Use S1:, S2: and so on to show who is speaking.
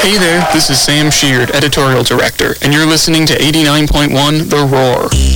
S1: Hey there, this is Sam Sheard, Editorial Director, and you're listening to 89.1 The Roar.